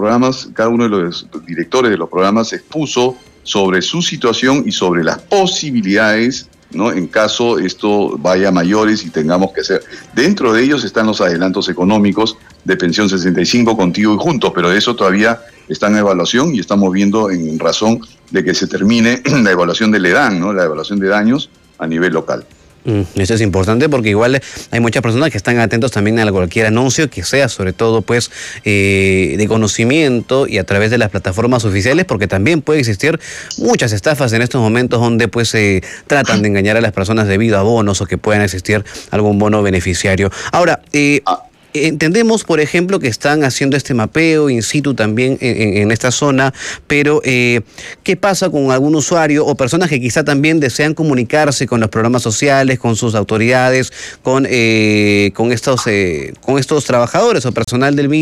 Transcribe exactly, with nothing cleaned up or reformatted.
programas, cada uno de los directores de los programas expuso sobre su situación y sobre las posibilidades, ¿no?, en caso esto vaya a mayores y tengamos que hacer. Dentro de ellos están los adelantos económicos de pensión sesenta y cinco contigo y juntos, pero eso todavía está en evaluación y estamos viendo en razón de que se termine la evaluación del EDAN, ¿no?, la evaluación de daños a nivel local. Mm, eso es importante porque igual hay muchas personas que están atentos también a cualquier anuncio que sea sobre todo pues eh, de conocimiento y a través de las plataformas oficiales, porque también puede existir muchas estafas en estos momentos donde pues se eh, tratan de engañar a las personas debido a bonos o que puedan existir algún bono beneficiario. Ahora, eh, entendemos, por ejemplo, que están haciendo este mapeo in situ también en, en esta zona, pero eh, ¿qué pasa con algún usuario o personas que quizá también desean comunicarse con los programas sociales, con sus autoridades, con, eh, con, estos, eh, con estos trabajadores o personal del M I